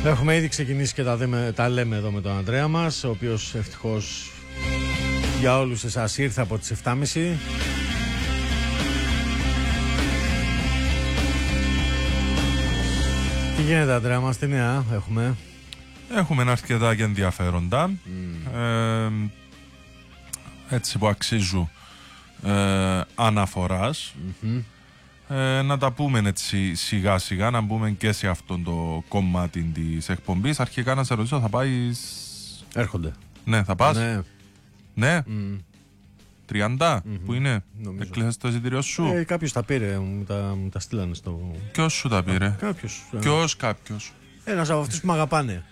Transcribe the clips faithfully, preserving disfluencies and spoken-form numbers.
Έχουμε ήδη ξεκινήσει και τα, δεμε, τα λέμε εδώ με τον Ανδρέα μας, ο οποίος ευτυχώς για όλους εσάς ήρθε από τις επτά και μισή. Τι γίνεται, Ανδρέα μας, τι νέα έχουμε? Έχουμε αρκετά και ενδιαφέροντα, mm. ε, έτσι που αξίζουν ε, αναφοράς. Mm-hmm. Ε, να τα πούμε έτσι σιγά σιγά, να μπούμε και σε αυτό το κομμάτι της εκπομπής. Αρχικά να σε ρωτήσω, θα πάει. Έρχονται. Ναι, θα πας. Ναι. Ναι. Mm. τριάντα, mm-hmm. Που είναι. Νομίζω. Έκλεισες το εισιτήριο σου. Ε, κάποιος τα πήρε, μου τα, μου τα στείλανε στο. Ποιος σου τα πήρε? Κάποιος. Ποιος, κάποιος. Ένας από αυτούς που με αγαπάνε.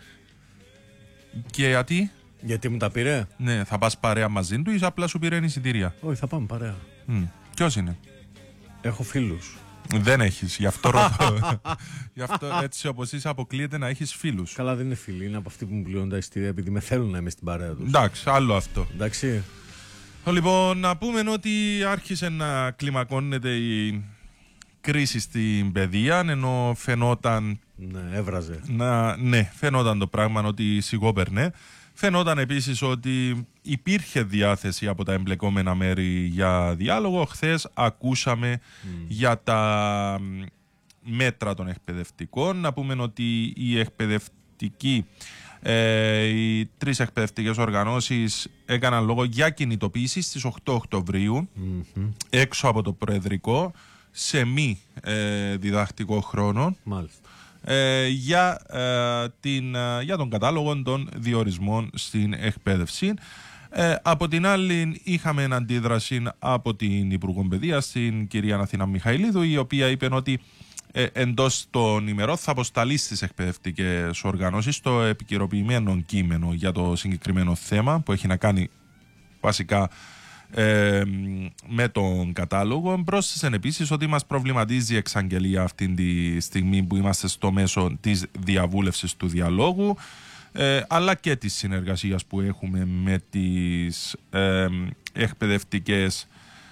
Και γιατί? Γιατί μου τα πήρε. Ναι, θα πας παρέα μαζί του ή απλά σου πήρε εισιτήρια? Όχι, θα πάμε παρέα. Mm. Ποιος είναι? Έχω φίλους. Δεν έχεις, γι' αυτό ρωτώ. Γι' αυτό έτσι όπως είσαι αποκλείεται να έχεις φίλους. Καλά, δεν είναι φίλοι, είναι από αυτοί που μου πληρώνουν τα εισιτήρια επειδή με θέλουν να είμαι στην παρέα τους. Εντάξει, άλλο αυτό. Εντάξει. Λοιπόν, να πούμε ότι άρχισε να κλιμακώνεται η κρίση στην παιδεία, ενώ φαινόταν. Ναι, έβραζε. Να, ναι, φαινόταν το πράγμα ότι σιγόπερνε. Φαινόταν επίσης ότι υπήρχε διάθεση από τα εμπλεκόμενα μέρη για διάλογο. Χθες ακούσαμε mm. για τα μέτρα των εκπαιδευτικών. Να πούμε ότι οι εκπαιδευτικοί, ε, οι τρεις εκπαιδευτικές οργανώσεις έκαναν λόγο για κινητοποίηση στις οκτώ Οκτωβρίου mm-hmm. έξω από το Προεδρικό σε μη ε, διδακτικό χρόνο. Μάλιστα. Ε, για, ε, την, ε, για τον κατάλογο των διορισμών στην εκπαίδευση. Ε, από την άλλη είχαμε αντίδραση από την Υπουργό Παιδείας, την κυρία Αθηνά Μιχαηλίδου, η οποία είπε ότι ε, εντός των ημερών θα αποσταλεί στις εκπαιδευτικές οργανώσεις το επικαιροποιημένο κείμενο για το συγκεκριμένο θέμα που έχει να κάνει βασικά Ε, με τον κατάλογο. Πρόσθεσαν επίσης ότι μας προβληματίζει η εξαγγελία αυτή τη στιγμή που είμαστε στο μέσο της διαβούλευσης του διαλόγου, ε, αλλά και της συνεργασίας που έχουμε με τις ε, εκπαιδευτικές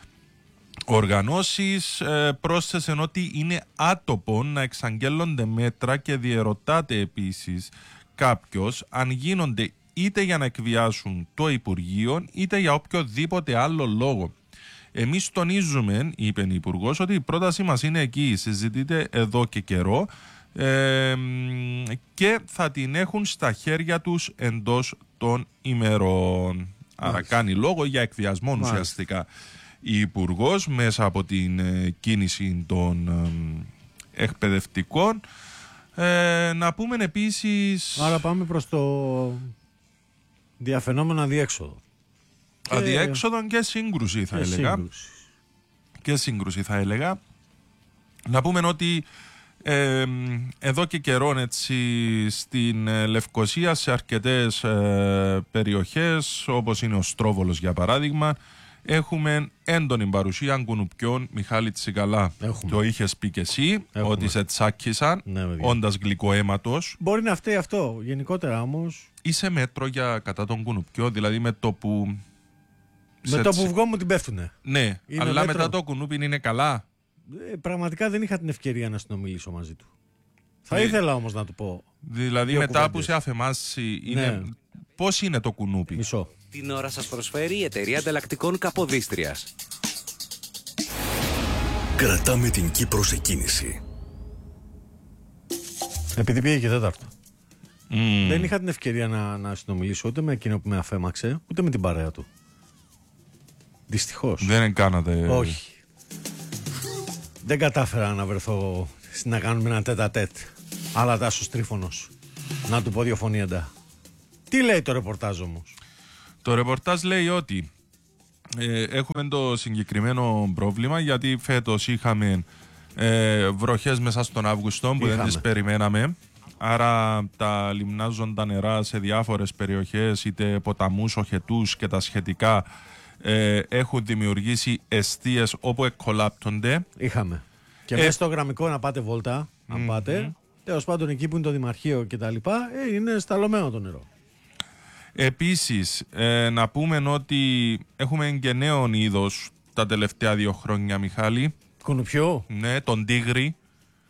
οργανώσεις. Ε, πρόσθεσαν ότι είναι άτοπο να εξαγγέλλονται μέτρα και διερωτάται επίσης κάποιος αν γίνονται είτε για να εκβιάσουν το Υπουργείο, είτε για οποιοδήποτε άλλο λόγο. Εμείς τονίζουμε, είπε η Υπουργός, ότι η πρότασή μας είναι εκεί, συζητείται εδώ και καιρό ε, και θα την έχουν στα χέρια τους εντός των ημερών. Μάλιστα. Άρα κάνει λόγο για εκβιασμό ουσιαστικά η Υπουργός μέσα από την ε, κίνηση των ε, εκπαιδευτικών. Ε, να πούμε επίσης. Άρα πάμε προς το διαφαινόμενο αδιέξοδο. Αδιέξοδο και σύγκρουση θα και έλεγα. Σύγκρουση. Και σύγκρουση θα έλεγα. Να πούμε ότι ε, εδώ και καιρόν έτσι στην ε, Λευκοσία σε αρκετές ε, περιοχές όπως είναι ο Στρόβολος για παράδειγμα έχουμε έντονη παρουσία κουνουπιών. Μιχάλη Τσικαλά, το είχες πει και εσύ. Έχουμε. Ότι σε τσάκισαν, ναι, όντας γλυκοαίματος. Μπορεί να φταίει αυτό γενικότερα όμως. Είσαι μέτρο για κατά τον κουνουπιό, δηλαδή με το που. Με το που βγω μου την πέφτουνε. Ναι, είναι αλλά μέτρο. Μετά το κουνούπι είναι καλά. Ε, πραγματικά δεν είχα την ευκαιρία να συνομιλήσω μαζί του. Θα ε, ήθελα όμως να του πω. Δηλαδή μετά κουβέντες. Που σε αφεμάσει, είναι... ναι. Πώς είναι το κουνούπι? Μισό. Την ώρα σας προσφέρει η εταιρεία ανταλλακτικών Καποδίστριας. Κρατάμε την Κύπρο σε κίνηση. Επειδή πήγε και τέταρτο. Mm. Δεν είχα την ευκαιρία να, να συνομιλήσω ούτε με εκείνο που με αφέμαξε, ούτε με την παρέα του. Δυστυχώς. Δεν κάνατε. Όχι. Δεν κατάφερα να βρεθώ να κάνουμε ένα τέτα-τέτ. Αλλά Τάσος Τρίφωνος. Να του πω δύο φωνήεντα. Τι λέει το ρεπορτάζ όμως? Το ρεπορτάζ λέει ότι ε, έχουμε το συγκεκριμένο πρόβλημα γιατί φέτος είχαμε ε, βροχές μέσα στον Αύγουστο που είχαμε. Δεν τις περιμέναμε. Άρα τα λιμνάζοντα νερά σε διάφορες περιοχές, είτε ποταμούς, οχετούς και τα σχετικά, ε, έχουν δημιουργήσει εστίες όπου εκκολάπτονται. Είχαμε. Και ε... μέσα στο γραμμικό να πάτε βόλτα, να mm-hmm. πάτε, τέλος πάντων εκεί που είναι το Δημαρχείο και τα λοιπά, ε, είναι σταλωμένο το νερό. Επίσης, ε, να πούμε ότι έχουμε και νέον είδος τα τελευταία δύο χρόνια, Μιχάλη. Κουνουπιό. Ναι, τον τίγρη.